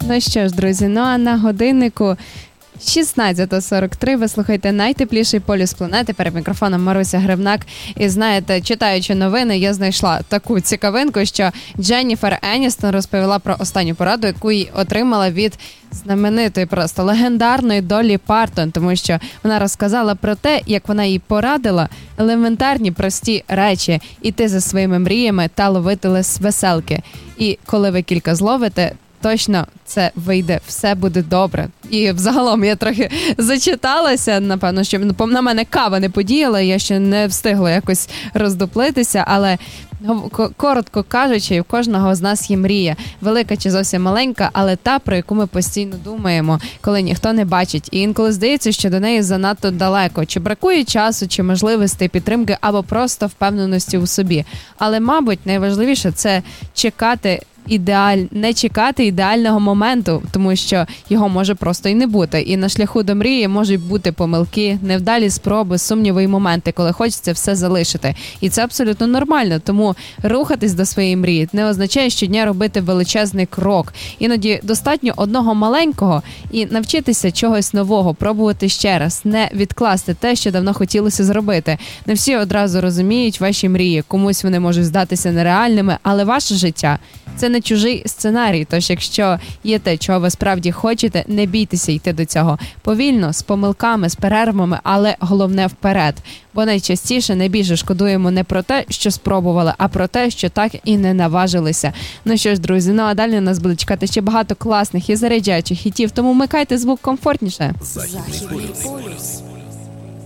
Ну що ж, друзі, ну а на годиннику 16:43. Ви слухаєте найтепліший полюс планети. Перед мікрофоном Маруся Гривнак. І знаєте, читаючи новини, я знайшла таку цікавинку, що Дженніфер Еністон розповіла про останню пораду, яку їй отримала від знаменитої, просто легендарної Доллі Партон, тому що вона розказала про те, як вона їй порадила елементарні прості речі: іти за своїми мріями та ловити веселки. І коли ви кілька зловите, точно це вийде, все буде добре. І взагалом я трохи зачиталася, напевно, що на мене кава не подіяла, я ще не встигла якось роздуплитися, але коротко кажучи, у кожного з нас є мрія. Велика чи зовсім маленька, але та, про яку ми постійно думаємо, коли ніхто не бачить. І інколи здається, що до неї занадто далеко. Чи бракує часу, чи можливостей, підтримки, або просто впевненості у собі. Але, мабуть, найважливіше – це не чекати ідеального моменту, тому що його може просто і не бути. І на шляху до мрії можуть бути помилки, невдалі спроби, сумніви і моменти, коли хочеться все залишити. І це абсолютно нормально, тому рухатись до своєї мрії не означає щодня робити величезний крок. Іноді достатньо одного маленького і навчитися чогось нового, пробувати ще раз, не відкласти те, що давно хотілося зробити. Не всі одразу розуміють ваші мрії, комусь вони можуть здатися нереальними, але ваше життя – це не чужий сценарій, тож якщо є те, чого ви справді хочете, не бійтеся йти до цього. Повільно, з помилками, з перервами, але головне вперед. Бо найчастіше найбільше шкодуємо не про те, що спробували, а про те, що так і не наважилися. Ну що ж, друзі, ну а далі нас буде чекати ще багато класних і заряджаючих хітів, тому вмикайте звук комфортніше. Західний полюс.